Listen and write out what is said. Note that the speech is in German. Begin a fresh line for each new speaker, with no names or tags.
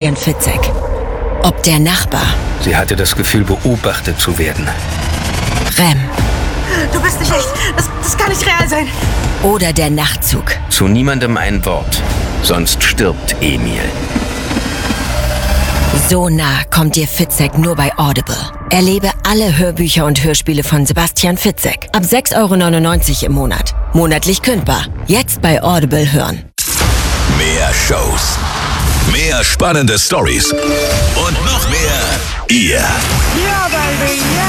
Sebastian Fitzek. Ob der Nachbar.
Sie hatte das Gefühl, beobachtet zu werden.
Rem.
Du bist nicht echt. Das kann nicht real sein.
Oder der Nachtzug.
Zu niemandem ein Wort, sonst stirbt Emil.
So nah kommt dir Fitzek nur bei Audible. Erlebe alle Hörbücher und Hörspiele von Sebastian Fitzek. Ab 6,99 € im Monat. Monatlich kündbar. Jetzt bei Audible hören.
Mehr Shows. Mehr spannende Stories. Und noch mehr ihr.
Ja, Baby, ja.